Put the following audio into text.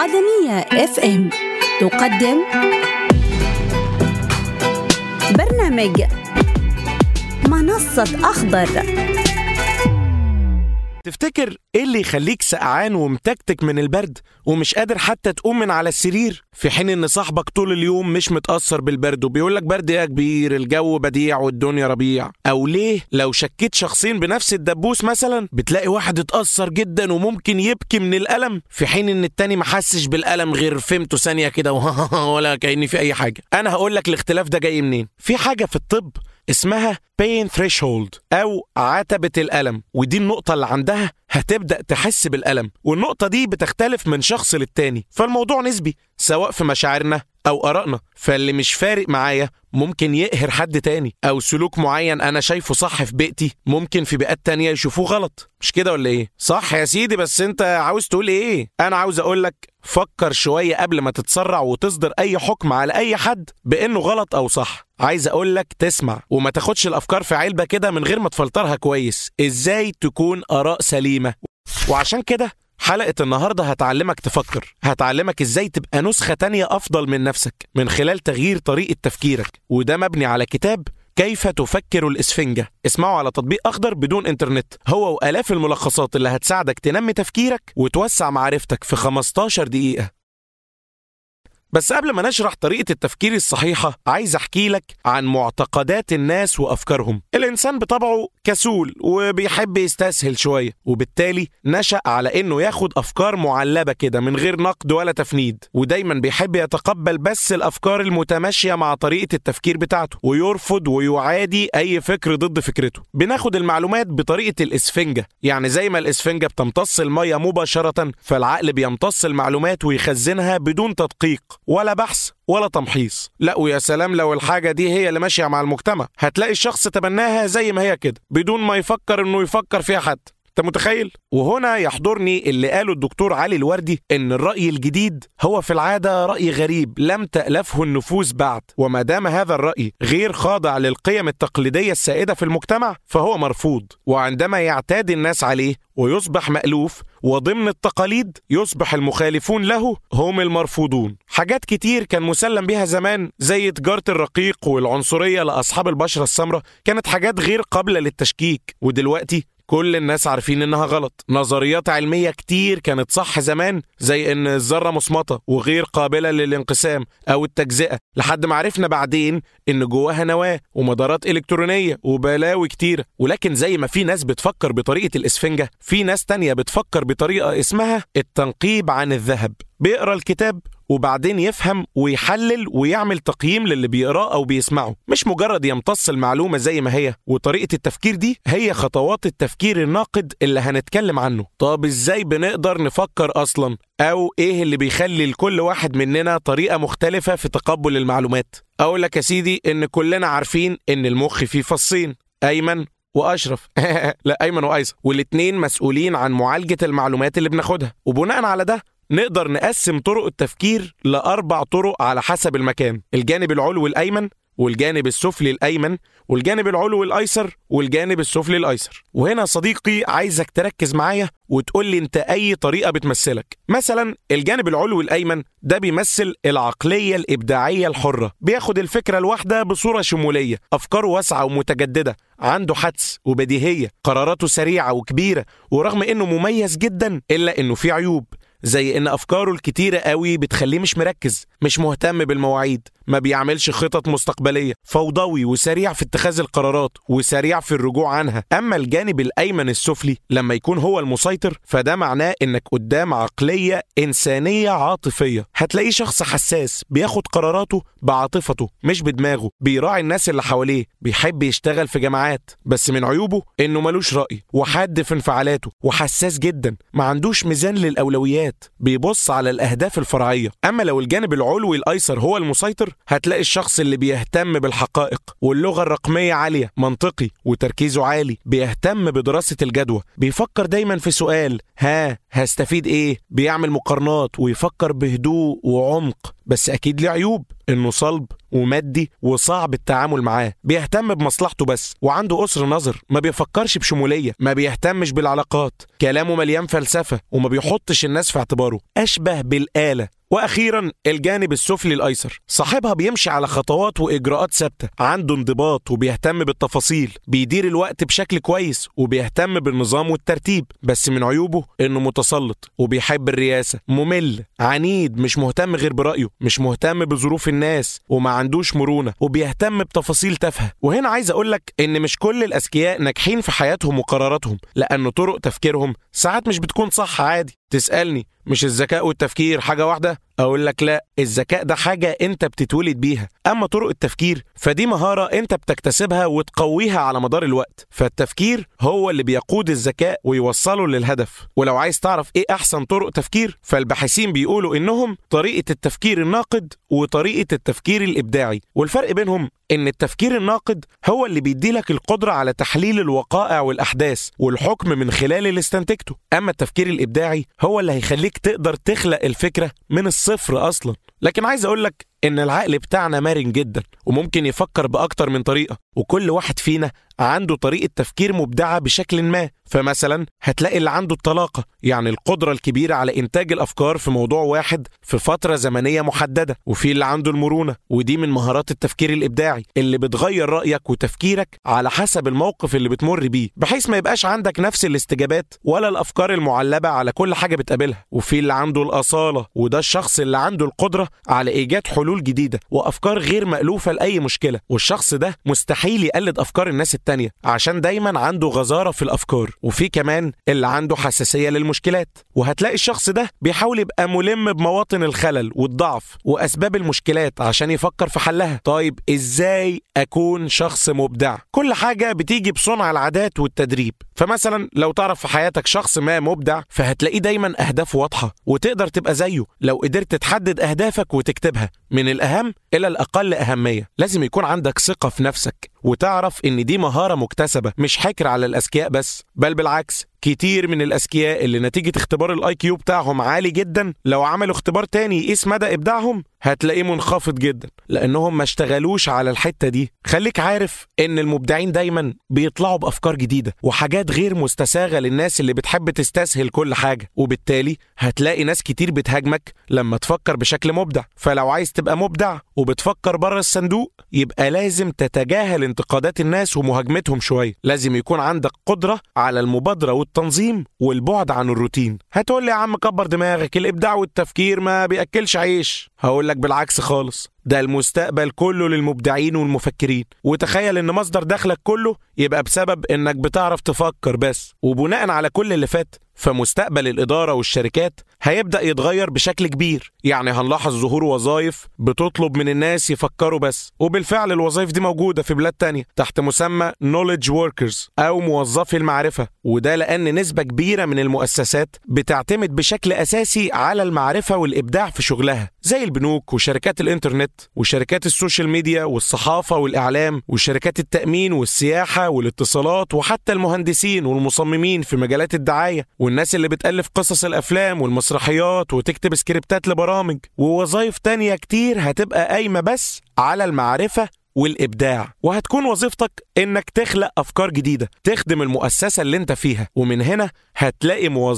العالمية FM تقدم برنامج منصة أخضر. تفتكر ايه اللي يخليك سقعان ومتكتك من البرد ومش قادر حتى تقوم من على السرير، في حين ان صاحبك طول اليوم مش متأثر بالبرد وبيقولك برد يا كبير، الجو بديع والدنيا ربيع؟ او ليه لو شكيت شخصين بنفس الدبوس مثلا بتلاقي واحد اتأثر جدا وممكن يبكي من الألم، في حين ان التاني محسش بالألم غير فهمته ثانية كده ولا كأني في اي حاجة؟ انا هقولك الاختلاف ده جاي منين. في حاجة في الطب اسمها pain threshold أو عتبة الألم، ودي النقطة اللي عندها هتبدأ تحس بالألم، والنقطة دي بتختلف من شخص للتاني، فالموضوع نسبي سواء في مشاعرنا أو آرائنا. فاللي مش فارق معايا ممكن يقهر حد تاني، أو سلوك معين أنا شايفه صح في بيئتي ممكن في بيئات تانية يشوفوه غلط. مش كده ولا إيه؟ صح يا سيدي، بس أنت عاوز تقول إيه؟ أنا عاوز أقولك فكر شوية قبل ما تتسرع وتصدر أي حكم على أي حد بأنه غلط أو صح. عايز أقولك تسمع وما تاخدش الأفكار في علبة كده من غير ما تفلترها كويس. إزاي تكون آراء سليمة؟ وعشان كده حلقة النهاردة هتعلمك تفكر، هتعلمك ازاي تبقى نسخة تانية أفضل من نفسك من خلال تغيير طريقة تفكيرك، وده مبني على كتاب كيف تفكر الإسفنجة. اسمعوا على تطبيق أخضر بدون إنترنت، هو وآلاف الملخصات اللي هتساعدك تنمي تفكيرك وتوسع معرفتك في 15 دقيقة. بس قبل ما نشرح طريقة التفكير الصحيحة عايز أحكي لك عن معتقدات الناس وأفكارهم. الإنسان بطبعه كسول وبيحب يستسهل شوية، وبالتالي نشأ على إنه ياخد أفكار معلبة كده من غير نقد ولا تفنيد، ودايما بيحب يتقبل بس الأفكار المتماشية مع طريقة التفكير بتاعته ويرفض ويعادي أي فكر ضد فكرته. بناخد المعلومات بطريقة الإسفنجة، يعني زي ما الإسفنجة بتمتص المية مباشرة فالعقل بيمتص المعلومات ويخزنها بدون تدقيق ولا بحث ولا تمحيص. لا ويا سلام لو الحاجة دي هي اللي ماشية مع المجتمع، هتلاقي الشخص تبناها زي ما هي كده بدون ما يفكر انه يفكر فيها حد. انت متخيل؟ وهنا يحضرني اللي قاله الدكتور علي الوردي ان الرأي الجديد هو في العادة رأي غريب لم تألفه النفوس بعد، وما دام هذا الرأي غير خاضع للقيم التقليدية السائدة في المجتمع فهو مرفوض، وعندما يعتاد الناس عليه ويصبح مألوف وضمن التقاليد يصبح المخالفون له هم المرفوضون. حاجات كتير كان مسلم بها زمان زي تجارة الرقيق والعنصرية لأصحاب البشرة السمراء كانت حاجات غير قابلة للتشكيك، ودلوقتي كل الناس عارفين انها غلط. نظريات علمية كتير كانت صح زمان زي ان الذرة مصمتة وغير قابلة للانقسام او التجزئة، لحد ما عرفنا بعدين ان جواها نواة ومدارات الكترونية وبلاوي كتير. ولكن زي ما في ناس بتفكر بطريقة الاسفنجة، في ناس تانية بتفكر بطريقة اسمها التنقيب عن الذهب. بيقرأ الكتاب وبعدين يفهم ويحلل ويعمل تقييم للي بيقراه أو بيسمعه، مش مجرد يمتص المعلومة زي ما هي. وطريقة التفكير دي هي خطوات التفكير الناقد اللي هنتكلم عنه. طب إزاي بنقدر نفكر أصلا؟ أو إيه اللي بيخلي لكل واحد مننا طريقة مختلفة في تقبل المعلومات؟ أقول لك يا سيدي إن كلنا عارفين إن المخ فيه فصين، أيمن وأشرف لا أيمن وأيسر، والاتنين مسؤولين عن معالجة المعلومات اللي بناخدها. وبناء على ده نقدر نقسم طرق التفكير ل4 طرق على حسب المكان: الجانب العلوي الأيمن، والجانب السفلي الأيمن، والجانب العلوي الأيسر، والجانب السفلي الأيسر. وهنا صديقي عايزك تركز معايا وتقول لي انت أي طريقة بتمثلك. مثلا الجانب العلوي الأيمن ده بيمثل العقلية الإبداعية الحرة، بياخد الفكرة الواحدة بصورة شمولية، أفكاره واسعة ومتجددة، عنده حدس وبديهية، قراراته سريعة وكبيرة، ورغم إنه مميز جدا إلا إنه فيه عيوب زي إن أفكاره الكتيرة قوي بتخليه مش مركز، مش مهتم بالمواعيد، ما بيعملش خطط مستقبلية، فوضوي وسريع في اتخاذ القرارات وسريع في الرجوع عنها. أما الجانب الأيمن السفلي لما يكون هو المسيطر فده معناه إنك قدام عقلية إنسانية عاطفية. هتلاقيه شخص حساس بياخد قراراته بعاطفته مش بدماغه، بيراعي الناس اللي حواليه، بيحب يشتغل في جماعات، بس من عيوبه إنه ملوش رأي وحاد في انفعالاته وحساس جدا، ما عندوش ميزان للأولويات، بيبص على الأهداف الفرعية. أما لو الجانب العلوي الأيسر هو المسيطر هتلاقي الشخص اللي بيهتم بالحقائق واللغة الرقمية عالية، منطقي وتركيزه عالي، بيهتم بدراسة الجدوى، بيفكر دايما في سؤال هستفيد ايه، بيعمل مقارنات ويفكر بهدوء وعمق. بس اكيد له عيوب، انه صلب ومادي وصعب التعامل معاه، بيهتم بمصلحته بس، وعنده قصر نظر، ما بيفكرش بشمولية، ما بيهتمش بالعلاقات، كلامه مليان فلسفة وما بيحطش الناس في اعتباره، أشبه بالآلة. وأخيرا الجانب السفلي الأيسر، صاحبها بيمشي على خطوات وإجراءات ثابتة، عنده انضباط وبيهتم بالتفاصيل، بيدير الوقت بشكل كويس وبيهتم بالنظام والترتيب. بس من عيوبه إنه متسلط وبيحب الرياسة، ممل، عنيد، مش مهتم غير برأيه، مش مهتم بظروف الناس، وما عندوش مرونة، وبيهتم بتفاصيل تافهة. وهنا عايز أقولك إن مش كل الأذكياء ناجحين في حياتهم وقراراتهم، لأن طرق تفكيرهم ساعات مش بتكون صح عادي. تسألني مش الذكاء والتفكير حاجة واحدة؟ أقول لك لا، الذكاء ده حاجة أنت بتتولد بيها، أما طرق التفكير فدي مهارة أنت بتكتسبها وتقويها على مدار الوقت. فالتفكير هو اللي بيقود الذكاء ويوصله للهدف. ولو عايز تعرف إيه أحسن طرق تفكير، فالباحثين بيقولوا إنهم طريقة التفكير الناقد وطريقة التفكير الإبداعي. والفرق بينهم إن التفكير الناقد هو اللي بيديلك القدرة على تحليل الوقائع والأحداث والحكم من خلال اللي استنتجته، أما التفكير الإبداعي هو اللي هيخليك تقدر تخلق الفكرة من الصفر أصلا. لكن عايز أقولك إن العقل بتاعنا مرن جدا وممكن يفكر بأكتر من طريقة، وكل واحد فينا عنده طريقة تفكير مبدعة بشكل ما. فمثلا هتلاقي اللي عنده الطلاقة، يعني القدرة الكبيرة على إنتاج الأفكار في موضوع واحد في فترة زمنية محددة، وفي اللي عنده المرونة، ودي من مهارات التفكير الإبداعي اللي بتغير رأيك وتفكيرك على حسب الموقف اللي بتمر بيه، بحيث ما يبقاش عندك نفس الاستجابات ولا الأفكار المعلبة على كل حاجة بتقابلها. وفي اللي عنده الأصالة، وده الشخص اللي عنده القدرة على إيجاد حلول جديدة وأفكار غير مألوفة لأي مشكلة، والشخص ده مستحيل يقلد أفكار الناس التانية عشان دايما عنده غزارة في الأفكار. وفي كمان اللي عنده حساسية للمشكلات، وهتلاقي الشخص ده بيحاول يبقى ملم بمواطن الخلل والضعف وأسباب المشكلات عشان يفكر في حلها. طيب إزاي أكون شخص مبدع؟ كل حاجة بتيجي بصنع العادات والتدريب. فمثلا لو تعرف في حياتك شخص ما مبدع، فهتلاقيه دايما أهدافه واضحة وتقدر تبقى زيه لو قدرت تحدد أهدافك وتكتبها من الأهم إلى الأقل أهمية. لازم يكون عندك ثقة في نفسك وتعرف إن دي مهارة مكتسبة، مش حكر على الأذكياء بس، بل بالعكس. كتير من الأذكياء اللي نتيجة اختبار الاي كيو بتاعهم عالي جدا، لو عملوا اختبار تاني يقيس مدى إبداعهم هتلاقيه منخفض جدا، لأنهم ما اشتغلوش على الحتة دي. خليك عارف إن المبدعين دايما بيطلعوا بأفكار جديدة وحاجات غير مستساغة للناس اللي بتحب تستسهل كل حاجة، وبالتالي هتلاقي ناس كتير بتهاجمك لما تفكر بشكل مبدع. فلو عايز تبقى مبدع وبتفكر بره الصندوق، يبقى لازم تتجاهل انتقادات الناس ومهاجمتهم شوية. لازم يكون عندك قدرة على المبادرة والتنظيم والبعد عن الروتين. هتقول لي يا عم كبر دماغك، الإبداع والتفكير ما بيأكلش عيش. هقول لك بالعكس خالص، ده المستقبل كله للمبدعين والمفكرين. وتخيل ان مصدر دخلك كله يبقى بسبب انك بتعرف تفكر بس. وبناء على كل اللي فات، فمستقبل الإدارة والشركات هيبدأ يتغير بشكل كبير. يعني هنلاحظ ظهور وظائف بتطلب من الناس يفكروا بس، وبالفعل الوظائف دي موجودة في بلاد تانية تحت مسمى knowledge workers أو موظفي المعرفة. وده لأن نسبة كبيرة من المؤسسات بتعتمد بشكل أساسي على المعرفة والإبداع في شغلها، زي البنوك وشركات الإنترنت وشركات السوشيال ميديا والصحافة والإعلام وشركات التأمين والسياحة والاتصالات، وحتى المهندسين والمصممين في مجالات الدعاية، والناس اللي بتألف قصص الأفلام والمسرحيات وتكتب سكريبتات لبرامج، ووظائف تانية كتير هتبقى قايمة بس على المعرفة والإبداع. وهتكون وظيفتك إنك تخلق أفكار جديدة تخدم المؤسسة اللي انت فيها، ومن هنا هتلاقي